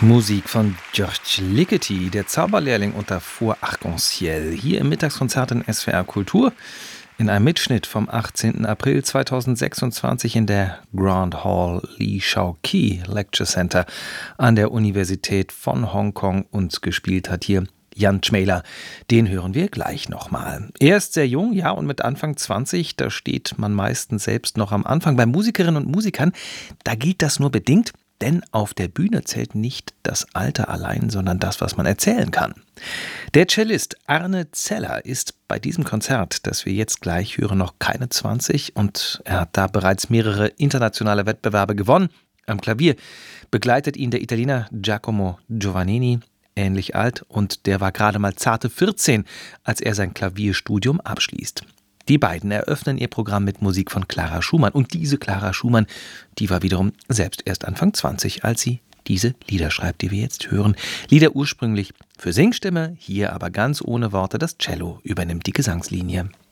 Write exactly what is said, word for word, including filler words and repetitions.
Musik von Georges Ligeti, der Zauberlehrling unter Four Arc-en-Ciel, hier im Mittagskonzert in S W R Kultur, in einem Mitschnitt vom achtzehnten April zweitausendsechsundzwanzig in der Grand Hall Lee Shao-Kee Lecture Center an der Universität von Hongkong. Und gespielt hat hier Jan Tschmejler. Den hören wir gleich nochmal. Er ist sehr jung, ja, und mit Anfang zwanzig, da steht man meistens selbst noch am Anfang. Bei Musikerinnen und Musikern, da gilt das nur bedingt, denn auf der Bühne zählt nicht das Alter allein, sondern das, was man erzählen kann. Der Cellist Arne Zeller ist bei diesem Konzert, das wir jetzt gleich hören, noch keine zwanzig und er hat da bereits mehrere internationale Wettbewerbe gewonnen. Am Klavier begleitet ihn der Italiener Giacomo Giovannini, ähnlich alt, und der war gerade mal zarte vierzehn, als er sein Klavierstudium abschließt. Die beiden eröffnen ihr Programm mit Musik von Clara Schumann. Und diese Clara Schumann, die war wiederum selbst erst Anfang zwanzig, als sie diese Lieder schreibt, die wir jetzt hören. Lieder ursprünglich für Singstimme, hier aber ganz ohne Worte. Das Cello übernimmt die Gesangslinie.